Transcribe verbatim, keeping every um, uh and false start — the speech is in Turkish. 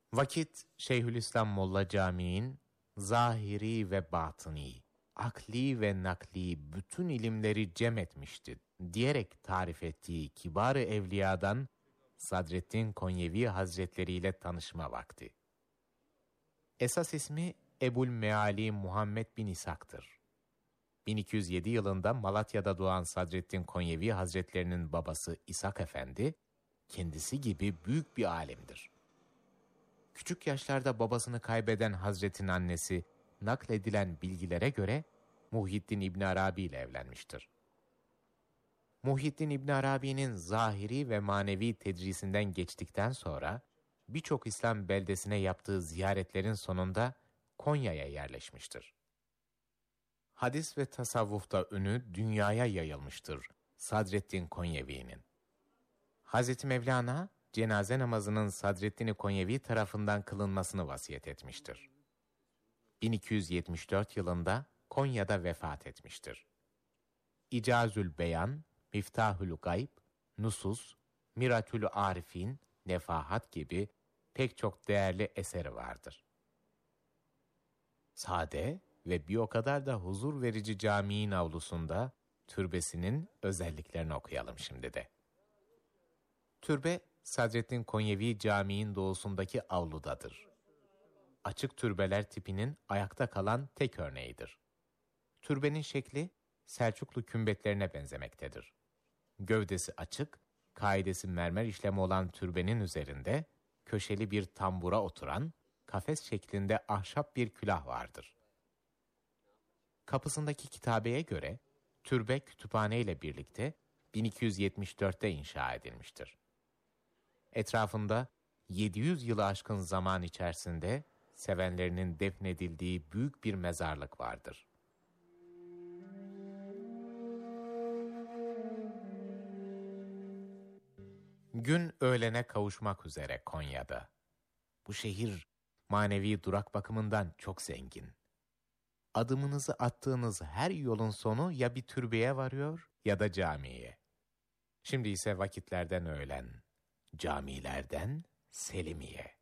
Vakit Şeyhülislam Molla Camii'nin zahiri ve batıni, akli ve nakli bütün ilimleri cem etmişti diyerek tarif ettiği kibar-ı evliyadan Sadreddin Konyevi Hazretleri ile tanışma vakti. Esas ismi Ebu'l-Meali Muhammed bin İshak'tır. bin iki yüz yedi yılında Malatya'da doğan Sadreddin Konyevi Hazretlerinin babası İshak Efendi, kendisi gibi büyük bir alimdir. Küçük yaşlarda babasını kaybeden Hazret'in annesi, nakledilen bilgilere göre Muhyiddin İbn Arabi ile evlenmiştir. Muhyiddin İbn Arabi'nin zahiri ve manevi tedrisinden geçtikten sonra, birçok İslam beldesine yaptığı ziyaretlerin sonunda Konya'ya yerleşmiştir. Hadis ve tasavvufta ünü dünyaya yayılmıştır Sadreddin Konyevi'nin. Hazreti Mevlana, cenaze namazının Sadreddin Konyevi tarafından kılınmasını vasiyet etmiştir. bin iki yüz yetmiş dört yılında Konya'da vefat etmiştir. İcazül Beyan, Miftahül Gayb, Nusus, Miratül Arifin, Nefahat gibi pek çok değerli eseri vardır. Sade ve bir o kadar da huzur verici caminin avlusunda türbesinin özelliklerini okuyalım şimdi de. Türbe, Sadreddin Konyevi Camii'nin doğusundaki avludadır. Açık türbeler tipinin ayakta kalan tek örneğidir. Türbenin şekli Selçuklu kümbetlerine benzemektedir. Gövdesi açık, kaidesi mermer işlemi olan türbenin üzerinde köşeli bir tambura oturan, kafes şeklinde ahşap bir külah vardır. Kapısındaki kitabeye göre türbe kütüphane ile birlikte bin iki yüz yetmiş dörtte inşa edilmiştir. Etrafında yedi yüz yılı aşkın zaman içerisinde sevenlerinin defnedildiği büyük bir mezarlık vardır. Gün öğlene kavuşmak üzere Konya'da. Bu şehir manevi durak bakımından çok zengin. Adımınızı attığınız her yolun sonu ya bir türbeye varıyor ya da camiye. Şimdi ise vakitlerden öğlen, camilerden Selimiye.